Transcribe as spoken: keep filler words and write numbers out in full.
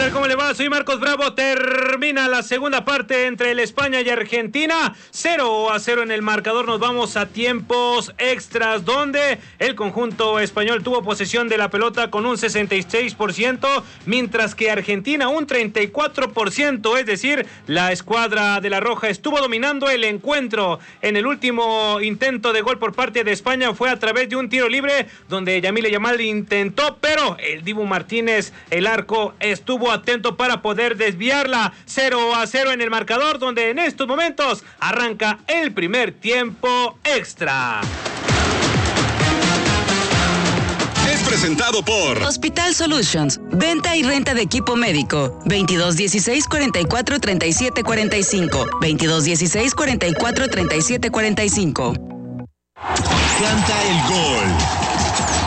tal? ¿Cómo le va? Soy Marcos Bravo. Termina la segunda parte entre el España y Argentina. cero a cero en el marcador. Nos vamos a tiempos extras, donde el conjunto español tuvo posesión de la pelota con un sesenta y seis por ciento, mientras que Argentina un treinta y cuatro por ciento. Es decir, la escuadra de la Roja estuvo dominando el encuentro. En el último intento de gol por parte de España fue a través de un tiro libre, donde Yamile Yamal intentó, pero el Dibu Martínez, el arco, estuvo atento para poder desviarla. cero a cero en el marcador, donde en estos momentos arranca el primer tiempo extra. Es presentado por Hospital Solutions, venta y renta de equipo médico. veintidós dieciséis cuarenta y cuatro treinta y siete cuarenta y cinco. veintidós dieciséis cuarenta y cuatro treinta y siete cuarenta y cinco. Canta el gol.